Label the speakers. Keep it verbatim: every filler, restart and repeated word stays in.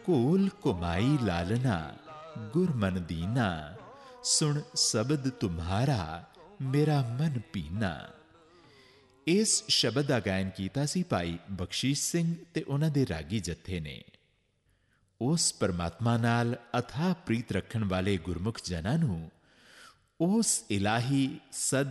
Speaker 1: ਕੋਲ ਕੁਮਾਈ ਲਾਲਨਾ ਗੁਰਮਨ ਦੀਨਾ, ਸੁਣ ਸ਼ਬਦ ਤੁਮਹਾਰਾ ਮੇਰਾ ਮਨ ਪੀਨਾ। ਇਸ ਸ਼ਬਦ ਦਾ ਗਾਇਨ ਕੀਤਾ ਸੀ ਭਾਈ ਬਖਸ਼ੀਸ਼ ਸਿੰਘ ਤੇ ਉਹਨਾਂ ਦੇ ਰਾਗੀ ਜੱਥੇ ਨੇ। ਉਸ ਪਰਮਾਤਮਾ ਨਾਲ ਅਥਾਹ ਪ੍ਰੀਤ ਰੱਖਣ ਵਾਲੇ ਗੁਰਮੁਖ ਜਨਾਂ ਨੂੰ ਉਸ ਇਲਾਹੀ ਸਦ